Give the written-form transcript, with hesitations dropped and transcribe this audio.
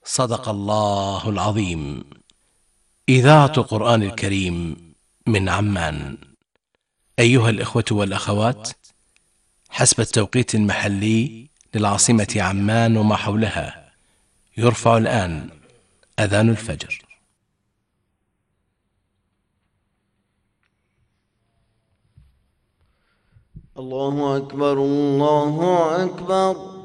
صدق الله العظيم. إذاعة القرآن الكريم من عمان. أيها الإخوة والأخوات، حسب التوقيت المحلي للعاصمة عمان وما حولها، يرفع الآن أذان الفجر. الله أكبر، الله أكبر.